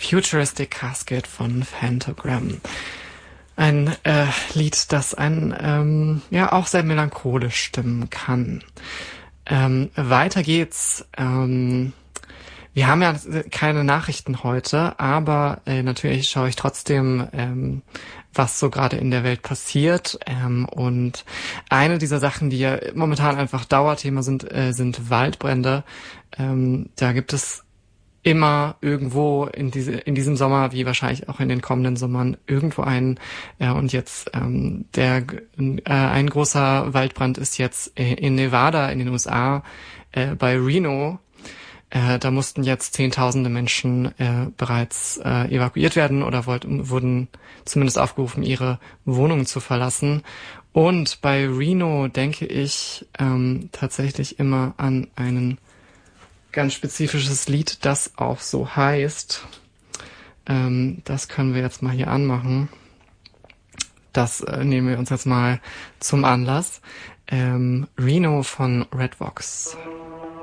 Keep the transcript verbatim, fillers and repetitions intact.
Futuristic Casket von Phantogram. Ein äh, Lied, das einen ähm, ja auch sehr melancholisch stimmen kann. Ähm, weiter geht's. Ähm, wir haben ja keine Nachrichten heute, aber äh, natürlich schaue ich trotzdem, ähm, was so gerade in der Welt passiert. Ähm, und eine dieser Sachen, die ja momentan einfach Dauerthema sind, äh, sind Waldbrände. Ähm, da gibt es immer irgendwo in diese in diesem Sommer, wie wahrscheinlich auch in den kommenden Sommern, irgendwo einen. Ja, und jetzt ähm, der äh, ein großer Waldbrand ist jetzt äh, in Nevada in den U S A äh, bei Reno. Äh, da mussten jetzt Zehntausende Menschen äh, bereits äh, evakuiert werden oder wollten, wurden zumindest aufgerufen, ihre Wohnungen zu verlassen. Und bei Reno denke ich ähm, tatsächlich immer an einen ganz spezifisches Lied, das auch so heißt. Ähm, das können wir jetzt mal hier anmachen. Das äh, nehmen wir uns jetzt mal zum Anlass. Ähm, Reno von Red Vox.